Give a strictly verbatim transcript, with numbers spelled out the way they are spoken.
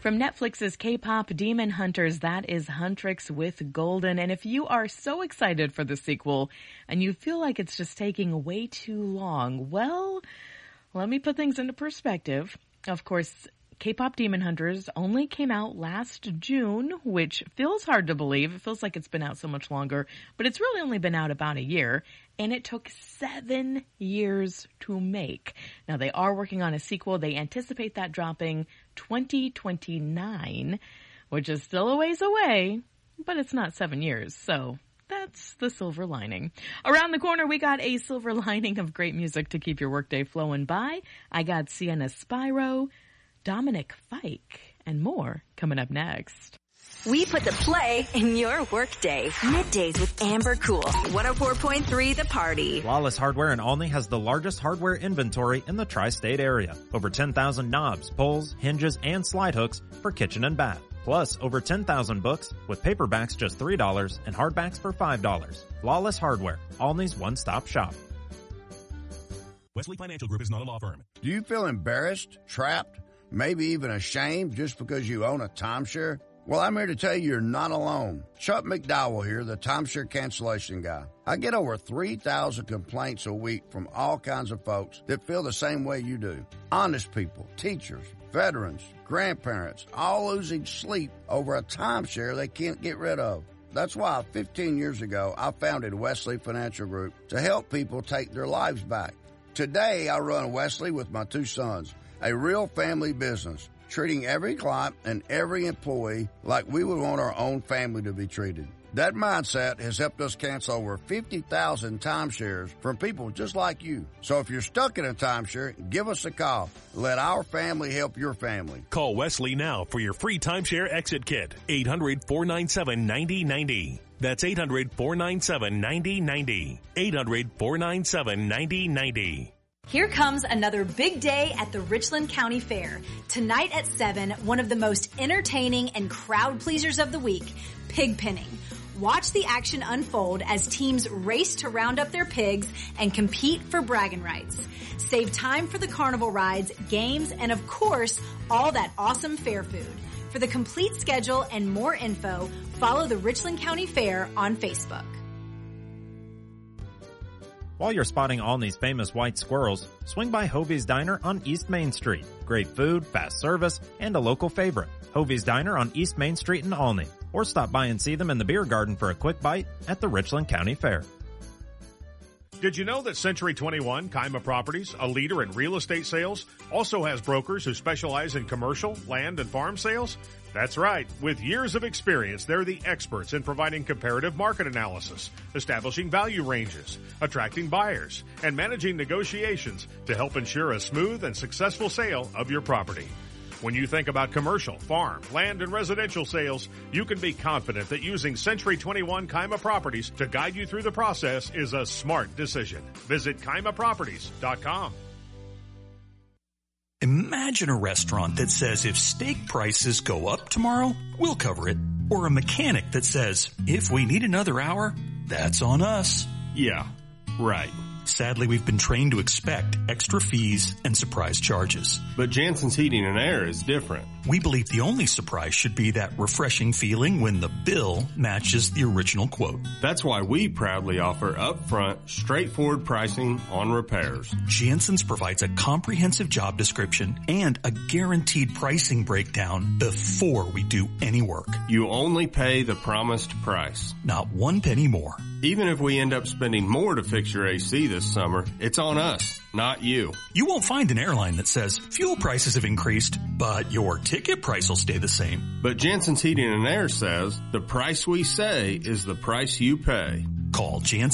From Netflix's K-pop Demon Hunters, that is Huntrix with Golden. And if you are so excited for the sequel and you feel like it's just taking way too long, well, let me put things into perspective. Of course, K-pop Demon Hunters only came out last June, which feels hard to believe. It feels like it's been out so much longer, but it's really only been out about a year, and it took seven years to make. Now, they are working on a sequel. They anticipate that dropping twenty twenty-nine, which is still a ways away, but it's not seven years, so that's the silver lining. Around the corner, we got a silver lining of great music to keep your workday flowing by. I got Sienna Spyro, Dominic Fike, and more coming up next. We put the play in your workday. Middays with Amber Cool. one oh four point three The Party. Flawless Hardware in Olney has the largest hardware inventory in the tri-state area. Over ten thousand knobs, pulls, hinges, and slide hooks for kitchen and bath. Plus, over ten thousand books with paperbacks just three dollars and hardbacks for five dollars. Flawless Hardware, Olney's one-stop shop. Wesley Financial Group is not a law firm. Do you feel embarrassed, trapped, maybe even ashamed just because you own a timeshare? Well, I'm here to tell you you're not alone. Chuck McDowell here, the timeshare cancellation guy. I get over three thousand complaints a week from all kinds of folks that feel the same way you do. Honest people, teachers, veterans, grandparents, all losing sleep over a timeshare they can't get rid of. That's why fifteen years ago, I founded Wesley Financial Group to help people take their lives back. Today, I run Wesley with my two sons, a real family business, treating every client and every employee like we would want our own family to be treated. That mindset has helped us cancel over fifty thousand timeshares from people just like you. So if you're stuck in a timeshare, give us a call. Let our family help your family. Call Wesley now for your free timeshare exit kit. eight hundred, four nine seven, nine oh nine oh. That's eight hundred, four nine seven, nine oh nine oh. eight hundred, four nine seven, nine oh nine oh. Here comes another big day at the Richland County Fair. Tonight at seven, one of the most entertaining and crowd pleasers of the week, pig pinning. Watch the action unfold as teams race to round up their pigs and compete for bragging rights. Save time for the carnival rides, games, and of course, all that awesome fair food. For the complete schedule and more info, follow the Richland County Fair on Facebook. While you're spotting Olney's famous white squirrels, swing by Hovey's Diner on East Main Street. Great food, fast service, and a local favorite. Hovey's Diner on East Main Street in Olney. Or stop by and see them in the beer garden for a quick bite at the Richland County Fair. Did you know that Century twenty-one, Kaima Properties, a leader in real estate sales, also has brokers who specialize in commercial, land, and farm sales? That's right. With years of experience, they're the experts in providing comparative market analysis, establishing value ranges, attracting buyers, and managing negotiations to help ensure a smooth and successful sale of your property. When you think about commercial, farm, land, and residential sales, you can be confident that using Century twenty-one Kaima Properties to guide you through the process is a smart decision. Visit Kaima Properties dot com. Imagine a restaurant that says if steak prices go up tomorrow, we'll cover it. Or a mechanic that says, if we need another hour, that's on us. Yeah, right. Sadly, we've been trained to expect extra fees and surprise charges. But Jansen's Heating and Air is different. We believe the only surprise should be that refreshing feeling when the bill matches the original quote. That's why we proudly offer upfront, straightforward pricing on repairs. Jansen's provides a comprehensive job description and a guaranteed pricing breakdown before we do any work. You only pay the promised price. Not one penny more. Even if we end up spending more to fix your A C this summer, it's on us, not you. You won't find an airline that says fuel prices have increased, but your ticket price will stay the same. But Jansen's Heating and Air says the price we say is the price you pay. Call Jansen.